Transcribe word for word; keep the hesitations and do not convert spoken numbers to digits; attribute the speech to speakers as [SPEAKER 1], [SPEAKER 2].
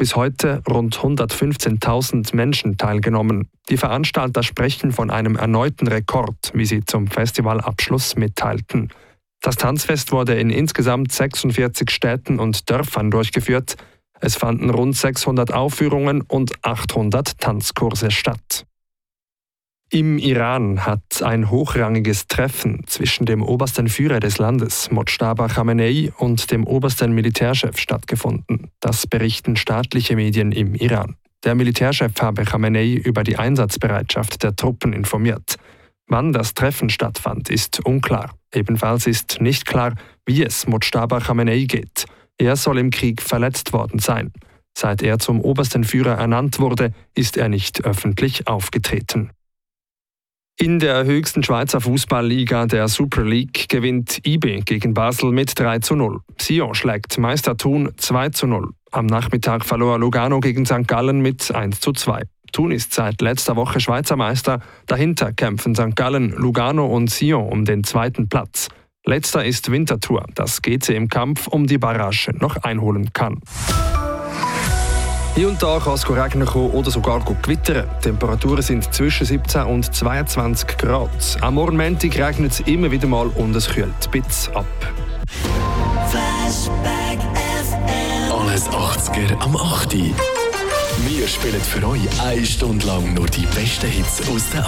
[SPEAKER 1] bis heute rund hundertfünfzehntausend Menschen teilgenommen. Die Veranstalter sprechen von einem erneuten Rekord, wie sie zum Festivalabschluss mitteilten. Das Tanzfest wurde in insgesamt sechsundvierzig Städten und Dörfern durchgeführt. Es fanden rund sechshundert Aufführungen und achthundert Tanzkurse statt. Im Iran hat ein hochrangiges Treffen zwischen dem obersten Führer des Landes, Mojtaba Khamenei, und dem obersten Militärchef stattgefunden. Das berichten staatliche Medien im Iran. Der Militärchef habe Khamenei über die Einsatzbereitschaft der Truppen informiert. Wann das Treffen stattfand, ist unklar. Ebenfalls ist nicht klar, wie es Mojtaba Khamenei geht. Er soll im Krieg verletzt worden sein. Seit er zum obersten Führer ernannt wurde, ist er nicht öffentlich aufgetreten. In der höchsten Schweizer Fußballliga, der Super League, gewinnt I B gegen Basel mit drei zu null. Sion schlägt Meister Thun zwei zu null. Am Nachmittag verlor Lugano gegen Sankt Gallen mit eins zu zwei. Thun ist seit letzter Woche Schweizer Meister. Dahinter kämpfen Sankt Gallen, Lugano und Sion um den zweiten Platz. Letzter ist Winterthur, das G C im Kampf um die Barrage noch einholen kann. Hier und da kann es regnen oder sogar gewittern. Die Temperaturen sind zwischen siebzehn und zweiundzwanzig Grad. Am Morgen Montag regnet es immer wieder mal und es kühlt ein bisschen ab.
[SPEAKER 2] Flashback F M. Alles achtziger am acht. Wir spielen für euch eine Stunde lang nur die besten Hits aus der